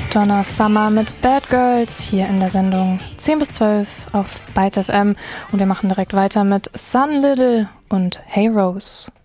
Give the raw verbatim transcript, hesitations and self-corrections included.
Donna Summer mit Bad Girls hier in der Sendung zehn bis zwölf auf Byte F M und wir machen direkt weiter mit Sun Little und Hey Rose.